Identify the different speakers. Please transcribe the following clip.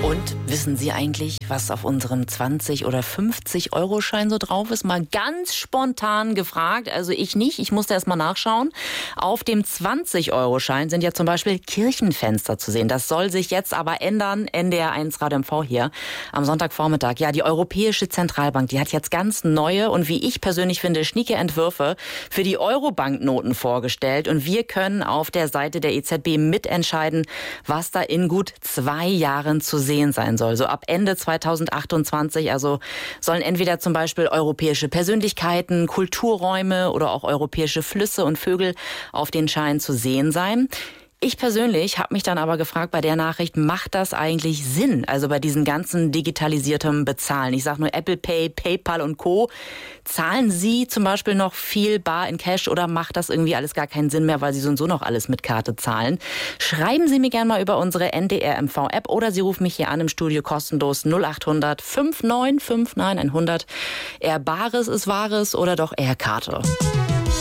Speaker 1: Und wissen Sie eigentlich, was auf unserem 20- oder 50-Euro-Schein so drauf ist? Mal ganz spontan gefragt. Also ich nicht, ich musste erst mal nachschauen. Auf dem 20-Euro-Schein sind ja zum Beispiel Kirchenfenster zu sehen. Das soll sich jetzt aber ändern. NDR1 Radio MV hier am Sonntagvormittag. Ja, die Europäische Zentralbank, die hat jetzt ganz neue und wie ich persönlich finde, schnieke Entwürfe für die Euro-Banknoten vorgestellt. Und wir können auf der Seite der EZB mitentscheiden, was da in gut 2 Jahren zu sehen sein soll. So ab Ende 2028, also sollen entweder zum Beispiel europäische Persönlichkeiten, Kulturräume oder auch europäische Flüsse und Vögel auf den Scheinen zu sehen sein. Ich persönlich habe mich dann aber gefragt bei der Nachricht, macht das eigentlich Sinn? Also bei diesen ganzen digitalisiertem Bezahlen. Ich sage nur Apple Pay, PayPal und Co. Zahlen Sie zum Beispiel noch viel bar in Cash oder macht das irgendwie alles gar keinen Sinn mehr, weil Sie so und so noch alles mit Karte zahlen? Schreiben Sie mir gerne mal über unsere NDR MV App oder Sie rufen mich hier an im Studio kostenlos 0800 5959 100. Eher Bares ist Wahres oder doch eher Karte?